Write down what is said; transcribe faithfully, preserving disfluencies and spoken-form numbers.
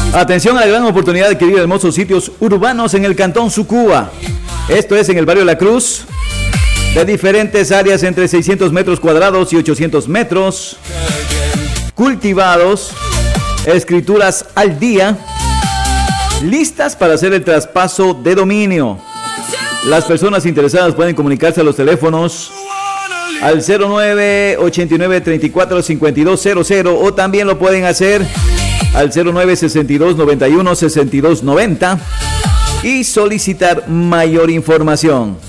Atención a la gran oportunidad de adquirir hermosos sitios urbanos en el Cantón Sucúa. Esto es en el barrio La Cruz, de diferentes áreas entre seiscientos metros cuadrados y ochocientos metros, cultivados, escrituras al día, listas para hacer el traspaso de dominio. Las personas interesadas pueden comunicarse a los teléfonos al cero nueve ochenta y nueve treinta y cuatro cincuenta y dos cero cero o también lo pueden hacer al cero nueve sesenta y dos noventa y uno sesenta y dos noventa y solicitar mayor información.